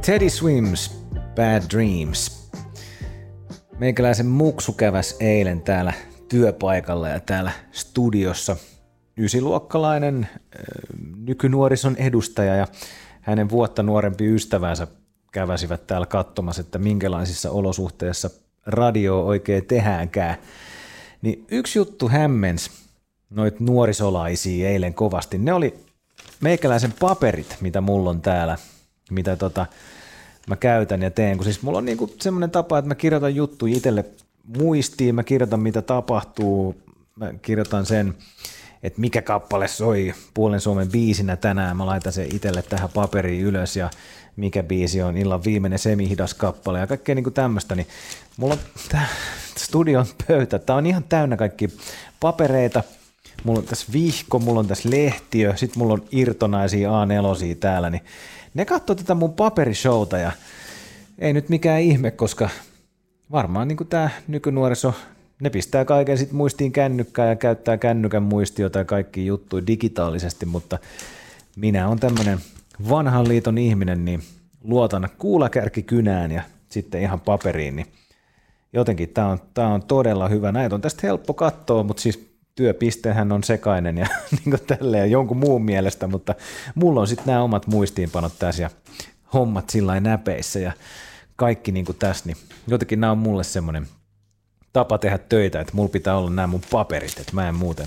Teddy Swims, Bad Dreams. Meikäläisen muksu käväs eilen täällä työpaikalla ja täällä studiossa. Ysiluokkalainen nykynuorison edustaja ja hänen vuotta nuorempi ystävänsä käväsivät täällä katsomassa, että minkälaisissa olosuhteissa radio oikein tehdäänkään. Niin yksi juttu hämmensi noit nuorisolaisia eilen kovasti. Ne oli meikäläisen paperit, mitä mulla on täällä, mitä mä käytän ja teen. Kun siis mulla on niinku semmoinen tapa, että mä kirjoitan juttuja itselle muistiin, mä kirjoitan mitä tapahtuu, mä kirjoitan sen, että mikä kappale soi Puolen Suomen biisinä tänään, mä laitan sen itselle tähän paperiin ylös ja mikä biisi on illan viimeinen semihidas kappale ja kaikkea niinku tämmöistä, niin mulla on tää studion pöytä, tää on ihan täynnä kaikki papereita, mulla on tässä vihko, mulla on tässä lehtiö, sit mulla on irtonaisia A4 täällä, niin ne katsoo tätä mun paperishowta ja ei nyt mikään ihme, koska varmaan niin kuin tää nykynuoriso, ne pistää kaiken sit muistiin kännykkään ja käyttää kännykän muistiota ja kaikki juttuja digitaalisesti, mutta minä on tämmönen vanhan liiton ihminen, niin luotan kuulakärkikynään ja sitten ihan paperiin, niin jotenkin tää on todella hyvä. Näitä on tästä helppo katsoa, mutta siis työpistehän on sekainen ja niin tälleen jonkun muun mielestä, mutta mulla on sitten nämä omat muistiinpanot tässä ja hommat sillä näpeissä ja kaikki niin kuin tässä, niin jotenkin nämä on mulle semmoinen tapa tehdä töitä, että mulla pitää olla nämä mun paperit, että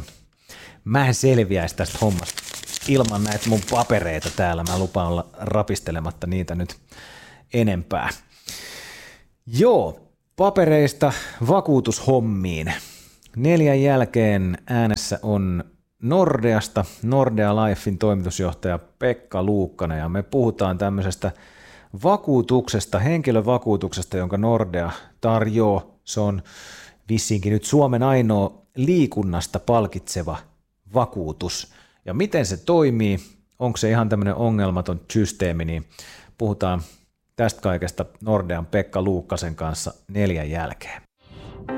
mä en selviäisi tästä hommasta ilman näitä mun papereita täällä, mä lupaan olla rapistelematta niitä nyt enempää. Joo, papereista vakuutushommiin. 4 jälkeen äänessä on Nordeasta, Nordea Lifein toimitusjohtaja Pekka Luukkanen, ja me puhutaan tämmöisestä vakuutuksesta, henkilövakuutuksesta, jonka Nordea tarjoaa. Se on vissiinkin nyt Suomen ainoa liikunnasta palkitseva vakuutus. Ja miten se toimii, onko se ihan tämmöinen ongelmaton systeemi, niin puhutaan tästä kaikesta Nordean Pekka Luukkasen kanssa 4 jälkeen.